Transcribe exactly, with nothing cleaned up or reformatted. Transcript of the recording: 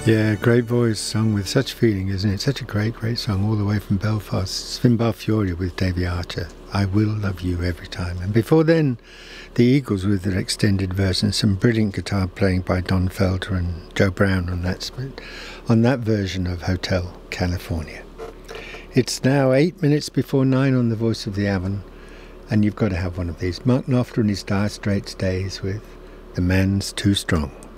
Yeah, great voice, sung with such feeling, isn't it? Such a great, great song all the way from Belfast. Finbar Fury with Davy Archer. I Will Love You Every Time. And before then, the Eagles with their extended version, some brilliant guitar playing by Don Felder and Joe Brown on that, on that version of Hotel California. It's now eight minutes before nine on the Voice of the Avon, and you've got to have one of these. Mark Knopfler and his Dire Straits days with The Man's Too Strong.